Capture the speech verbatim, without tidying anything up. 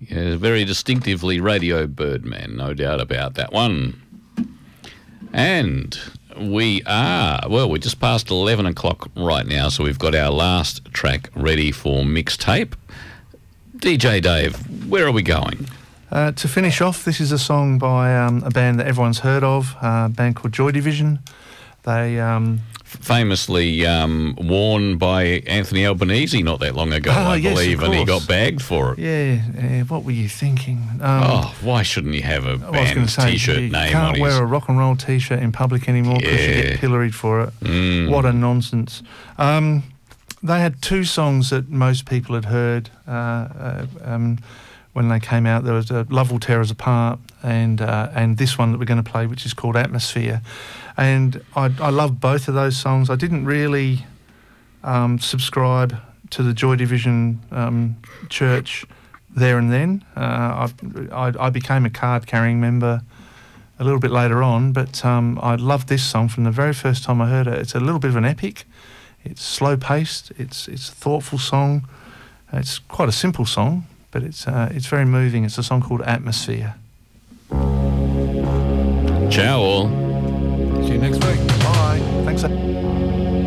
Yeah, very distinctively Radio Birdman, no doubt about that one. And we are, well, we're just past eleven o'clock right now, so we've got our last track ready for mixtape. D J Dave, where are we going? Uh, to finish off, this is a song by um, a band that everyone's heard of, uh, a band called Joy Division. They um, famously um, worn by Anthony Albanese not that long ago, oh, I yes, believe, and he got bagged for it. Yeah, yeah, what were you thinking? Um, oh, why shouldn't you have a I was band say, T-shirt you name can't on wear his... a rock and roll T-shirt in public anymore because Yeah. you get pilloried for it. Mm. What a nonsense. Um, they had two songs that most people had heard uh, uh, um, when they came out. There was uh, Love Will Tear Us Apart and uh, and this one that we're going to play, which is called Atmosphere. And I, I love both of those songs. I didn't really um, subscribe to the Joy Division um, church there and then. Uh, I, I, I became a card-carrying member a little bit later on, but um, I loved this song from the very first time I heard it. It's a little bit of an epic. It's slow-paced. It's it's a thoughtful song. It's quite a simple song, but it's uh, it's very moving. It's a song called Atmosphere. Ciao all. See you next week. Bye. Thanks.